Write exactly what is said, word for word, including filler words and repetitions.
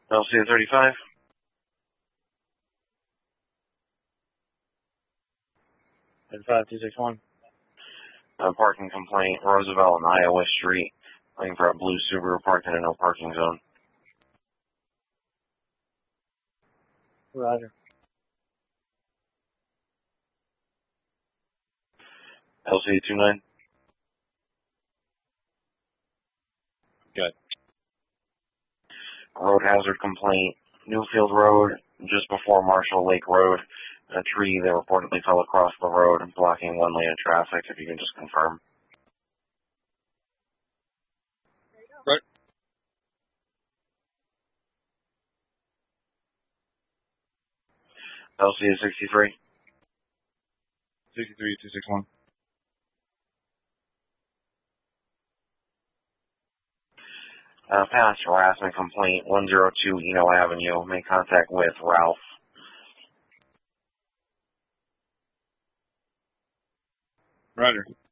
L C thirty-five. thirty-five two six one. A parking complaint, Roosevelt and Iowa Street. Looking for a blue Subaru parked in a no parking zone. Roger. L C two nine. Good. Road hazard complaint, Newfield Road, just before Marshall Lake Road. A tree that reportedly fell across the road, blocking one lane of traffic, if you can just confirm. Right. L C is sixty-three. sixty-three two six one. Uh, past harassment complaint, one oh two Eno Avenue. Make contact with Ralph. Roger.